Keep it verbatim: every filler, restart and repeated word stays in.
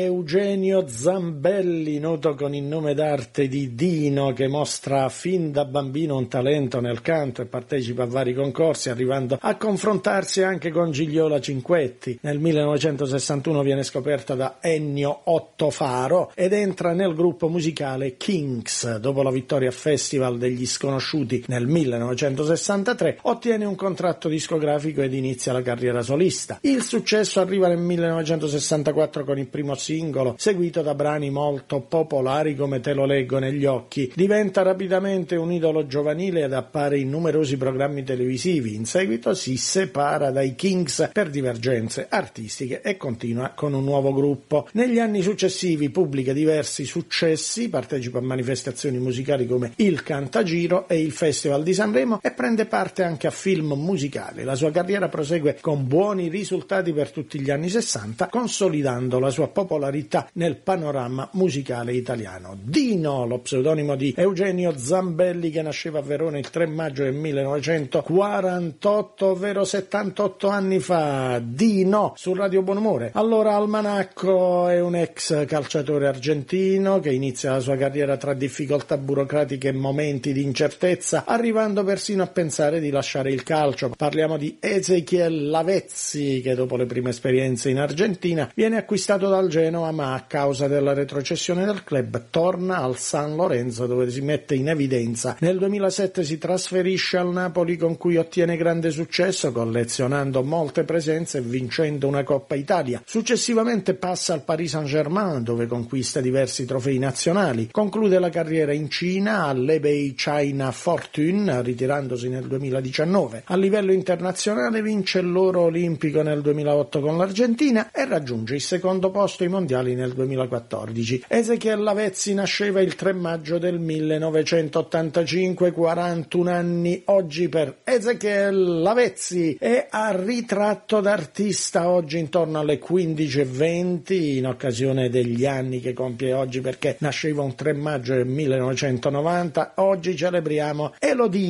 Eugenio Zambelli, noto con il nome d'arte di Dino, che mostra fin da bambino un talento nel canto e partecipa a vari concorsi, arrivando a confrontarsi anche con Gigliola Cinquetti. Nel millenovecentosessantuno viene scoperta da Ennio Ottofaro ed entra nel gruppo musicale Kings. Dopo la vittoria a Festival degli Sconosciuti nel millenovecentosessantatré ottiene un contratto discografico ed inizia la carriera solista. Il successo arriva nel millenovecentosessantaquattro con il primo singolo, seguito da brani molto popolari come Te lo leggo negli occhi. Diventa rapidamente un idolo giovanile ed appare in numerosi programmi televisivi. In seguito si separa dai Kings per divergenze artistiche e continua con un nuovo gruppo. Negli anni successivi pubblica diversi successi, partecipa a manifestazioni musicali come il Cantagiro e il Festival di Sanremo e prende parte anche a film musicali. La sua carriera prosegue con buoni risultati per tutti gli anni sessanta, consolidando la sua popolarità nel panorama musicale italiano. Dino, lo pseudonimo di Eugenio Zambelli, che nasceva a Verona il tre maggio del millenovecentoquarantotto, ovvero settantotto anni fa. Dino su Radio Buonumore. Allora, Almanacco è un ex calciatore argentino che inizia la sua carriera tra difficoltà burocratiche e momenti di incertezza, arrivando persino a pensare di lasciare il calcio. Parliamo di Ezequiel Lavezzi, che dopo le prime esperienze in Argentina viene acquistato dal Genoa, ma a causa della retrocessione del club torna al San Lorenzo, dove si mette in evidenza. Nel duemilasette si trasferisce al Napoli, con cui ottiene grande successo, collezionando molte presenze e vincendo una Coppa Italia. Successivamente passa al Paris Saint-Germain, dove conquista diversi trofei nazionali. Conclude la carriera in Cina all'Ebay China Fortune, ritirandosi nel duemiladiciannove. A livello internazionale vince l'oro olimpico nel duemilaotto con l'Argentina e raggiunge il secondo posto ai mondiali nel duemilaquattordici. Ezequiel Lavezzi nasceva il tre maggio del millenovecentottantacinque, quarantuno anni oggi per Ezequiel Lavezzi, e a ritratto d'artista oggi intorno alle quindici e venti, in occasione degli anni che compie oggi, perché nasceva un tre maggio del millenovecentonovanta. Oggi celebriamo Elodie